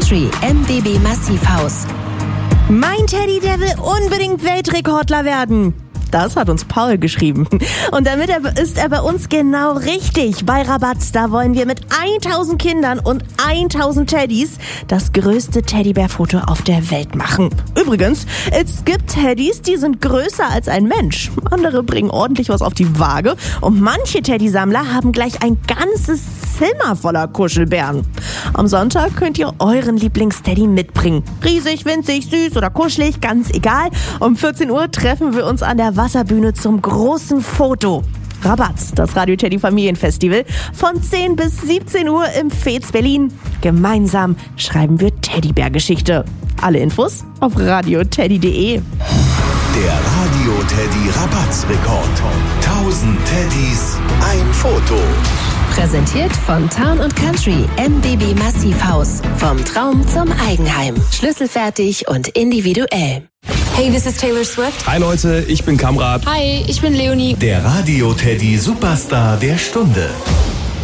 Country MBB Massivhaus. Mein Teddy, der will unbedingt Weltrekordler werden. Das hat uns Paul geschrieben. Und damit ist er bei uns genau richtig. Bei Rabatz, da wollen wir mit 1000 Kindern und 1000 Teddys das größte Teddybär-Foto auf der Welt machen. Übrigens, es gibt Teddys, die sind größer als ein Mensch. Andere bringen ordentlich was auf die Waage. Und manche Teddysammler haben gleich ein ganzes Zimmer voller Kuschelbären. Am Sonntag könnt ihr euren Lieblingsteddy mitbringen. Riesig, winzig, süß oder kuschelig, ganz egal. Um 14 Uhr treffen wir uns an der Wasserbühne zum großen Foto. Rabatz, das Radio Teddy Familienfestival von 10 bis 17 Uhr im Fez Berlin. Gemeinsam schreiben wir Teddybär-Geschichte. Alle Infos auf radioteddy.de. Der Radio Teddy Rabatz-Rekord. 1000 Teddys, ein Foto. Präsentiert von Town & Country MBB Massivhaus. Vom Traum zum Eigenheim. Schlüsselfertig und individuell. Hey, this is Taylor Swift. Hi Leute, ich bin Kamrat. Hi, ich bin Leonie. Der Radio Teddy Superstar der Stunde.